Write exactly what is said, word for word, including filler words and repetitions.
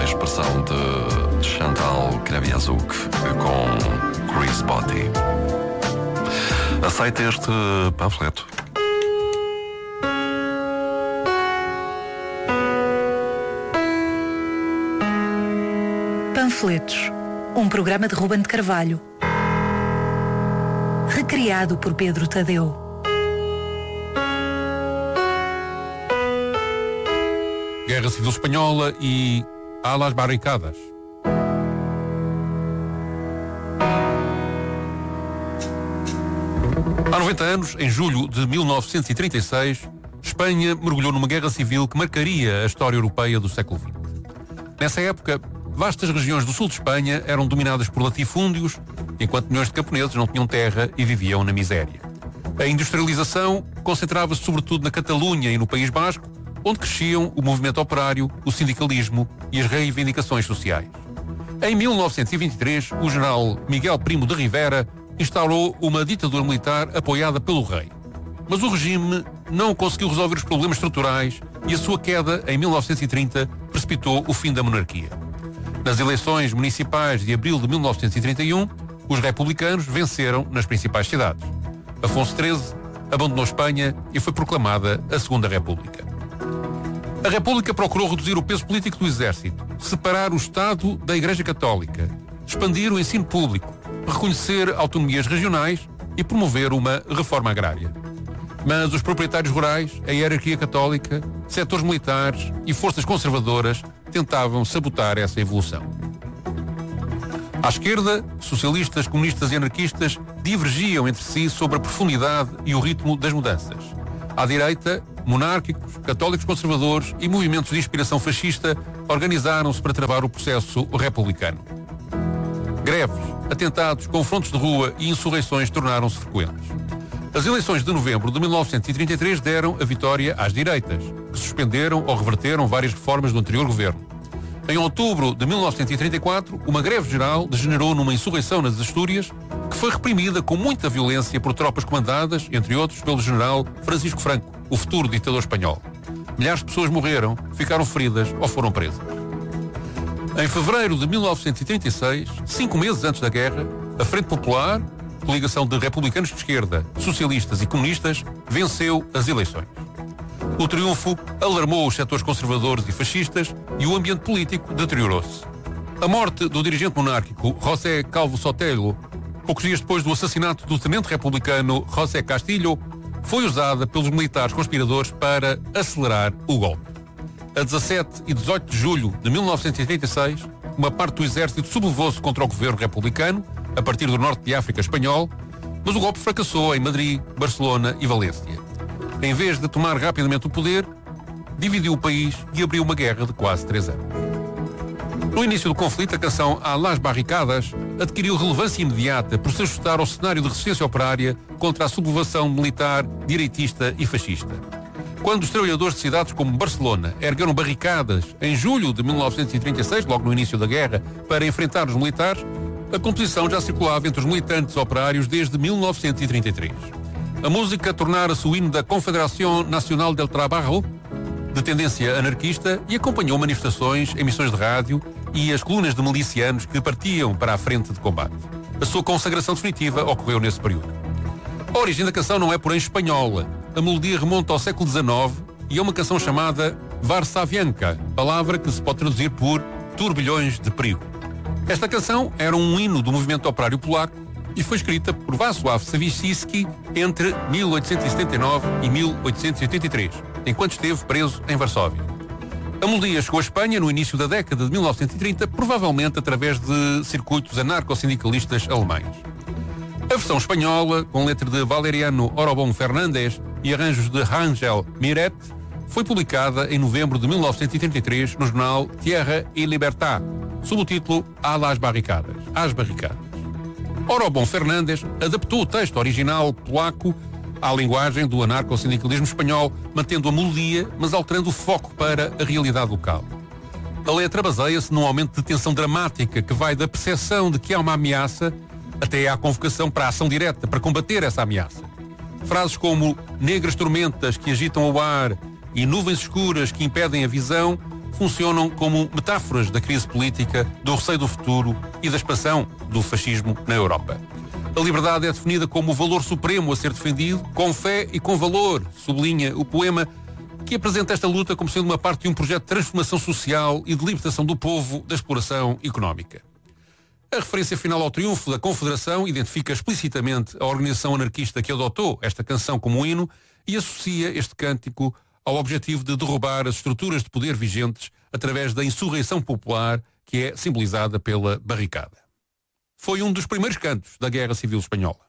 expressão de Chantal Kreviazuk com Chris Botti. Aceita este panfleto. Panfletos, um programa de Ruben de Carvalho, recriado por Pedro Tadeu. Guerra Civil Espanhola e a las barricadas. Há noventa anos, em julho de mil novecentos e trinta e seis, Espanha mergulhou numa guerra civil que marcaria a história europeia do século vinte. Nessa época, vastas regiões do sul de Espanha eram dominadas por latifúndios, enquanto milhões de camponeses não tinham terra e viviam na miséria. A industrialização concentrava-se sobretudo na Catalunha e no País Basco, onde cresciam o movimento operário, o sindicalismo e as reivindicações sociais. Em mil novecentos e vinte e três, o general Miguel Primo de Rivera instaurou uma ditadura militar apoiada pelo rei. Mas o regime não conseguiu resolver os problemas estruturais e a sua queda, em mil novecentos e trinta, precipitou o fim da monarquia. Nas eleições municipais de abril de mil novecentos e trinta e um, os republicanos venceram nas principais cidades. Afonso treze abandonou Espanha e foi proclamada a Segunda República. A República procurou reduzir o peso político do exército, separar o Estado da Igreja Católica, expandir o ensino público, reconhecer autonomias regionais e promover uma reforma agrária. Mas os proprietários rurais, a hierarquia católica, setores militares e forças conservadoras tentavam sabotar essa evolução. À esquerda, socialistas, comunistas e anarquistas divergiam entre si sobre a profundidade e o ritmo das mudanças. À direita, monárquicos, católicos conservadores e movimentos de inspiração fascista organizaram-se para travar o processo republicano. Greves, atentados, confrontos de rua e insurreições tornaram-se frequentes. As eleições de novembro de mil novecentos e trinta e três deram a vitória às direitas, que suspenderam ou reverteram várias reformas do anterior governo. Em outubro de mil novecentos e trinta e quatro, uma greve geral degenerou numa insurreição nas Astúrias, que foi reprimida com muita violência por tropas comandadas, entre outros, pelo general Francisco Franco, o futuro ditador espanhol. Milhares de pessoas morreram, ficaram feridas ou foram presas. Em fevereiro de mil novecentos e trinta e seis, cinco meses antes da guerra, a Frente Popular, coligação de republicanos de esquerda, socialistas e comunistas, venceu as eleições. O triunfo alarmou os setores conservadores e fascistas e o ambiente político deteriorou-se. A morte do dirigente monárquico José Calvo Sotelo, poucos dias depois do assassinato do tenente republicano José Castillo, foi usada pelos militares conspiradores para acelerar o golpe. A dezassete e dezoito de julho de mil novecentos e trinta e seis, uma parte do exército sublevou-se contra o governo republicano, a partir do norte de África espanhol, mas o golpe fracassou em Madrid, Barcelona e Valência. Em vez de tomar rapidamente o poder, dividiu o país e abriu uma guerra de quase três anos. No início do conflito, a canção A las Barricadas adquiriu relevância imediata por se ajustar ao cenário de resistência operária contra a sublevação militar, direitista e fascista. Quando os trabalhadores de cidades como Barcelona ergueram barricadas em julho de mil novecentos e trinta e seis, logo no início da guerra, para enfrentar os militares, a composição já circulava entre os militantes operários desde mil novecentos e trinta e três. A música tornara-se o hino da Confederación Nacional del Trabajo, de tendência anarquista, e acompanhou manifestações, emissões de rádio e as colunas de milicianos que partiam para a frente de combate. A sua consagração definitiva ocorreu nesse período. A origem da canção não é, porém, espanhola. A melodia remonta ao século dezenove e é uma canção chamada Varsavianka, palavra que se pode traduzir por turbilhões de perigo. Esta canção era um hino do movimento operário polaco e foi escrita por Václav Sawicki entre mil oitocentos e setenta e nove e mil oitocentos e oitenta e três, enquanto esteve preso em Varsóvia. A melodia chegou à Espanha no início da década de mil novecentos e trinta, provavelmente através de circuitos anarcossindicalistas alemães. A versão espanhola, com letra de Valeriano Orobón Fernández e arranjos de Ángel Miret, foi publicada em novembro de mil novecentos e trinta e três no jornal Tierra y Libertad, sob o título A las Barricadas, Às Barricadas. Orobón Fernández adaptou o texto original polaco à linguagem do anarcossindicalismo espanhol, mantendo a melodia, mas alterando o foco para a realidade local. A letra baseia-se num aumento de tensão dramática que vai da percepção de que há uma ameaça até à convocação para a ação direta para combater essa ameaça. Frases como negras tormentas que agitam o ar e nuvens escuras que impedem a visão funcionam como metáforas da crise política, do receio do futuro e da expansão do fascismo na Europa. A liberdade é definida como o valor supremo a ser defendido, com fé e com valor, sublinha o poema, que apresenta esta luta como sendo uma parte de um projeto de transformação social e de libertação do povo da exploração económica. A referência final ao triunfo da Confederação identifica explicitamente a organização anarquista que adotou esta canção como hino e associa este cântico ao objetivo de derrubar as estruturas de poder vigentes através da insurreição popular que é simbolizada pela barricada. Foi um dos primeiros cantos da Guerra Civil Espanhola.